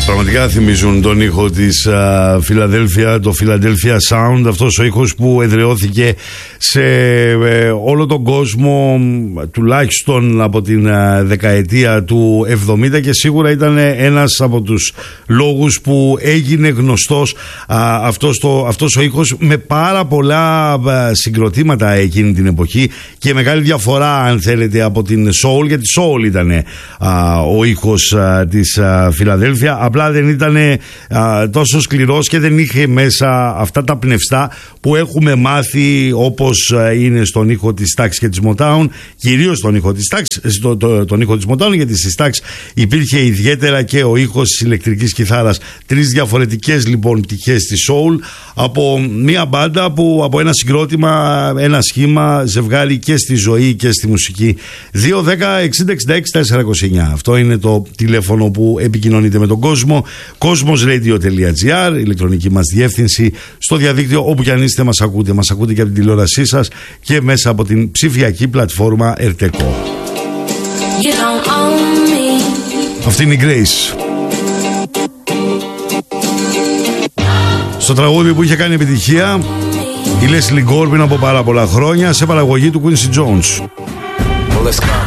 Πραγματικά θυμίζουν τον ήχο της Φιλαδέλφια, το Philadelphia Sound, αυτός ο ήχος που εδραιώθηκε σε όλο τον κόσμο τουλάχιστον από την δεκαετία του 70 και σίγουρα ήταν ένας από τους λόγους που έγινε γνωστός αυτός ο ήχος με πάρα πολλά συγκροτήματα εκείνη την εποχή και μεγάλη διαφορά αν θέλετε από την soul, γιατί soul ήταν ο ήχος της Φιλαδέλφια, απλά δεν ήταν τόσο σκληρός και δεν είχε μέσα αυτά τα πνευστά που έχουμε μάθει όπως είναι στον ήχο της Stax και της Motown, κυρίως στον ήχο της Stax, τον ήχο της Motown, γιατί στη Stax υπήρχε ιδιαίτερα και ο ήχος της ηλεκτρικής κιθάρας. Τρεις διαφορετικές λοιπόν πτυχές της soul από μια μπάντα που από ένα συγκρότημα, ένα σχήμα ζευγάρι και στη ζωή και στη μουσική. 2-10-60-66-429. Αυτό είναι το τηλέφωνο που επικοινωνείτε με τον κόσμο. Cosmosradio.gr, ηλεκτρονική μας διεύθυνση. Στο διαδίκτυο όπου κι αν είστε μας ακούτε. Μας ακούτε και από την τηλεόρασή σας και μέσα από την ψηφιακή πλατφόρμα Erteco. Αυτή είναι η Grace. Στο τραγούδι που είχε κάνει επιτυχία η Leslie Gore πριν από πάρα πολλά χρόνια σε παραγωγή του Quincy Jones. Let's go.